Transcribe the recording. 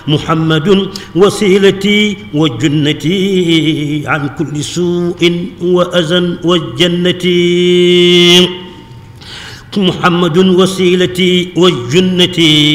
محمد وسيلتي وجنتي عن كل سوء وأذى والجنة محمد وسيلتي وجنتي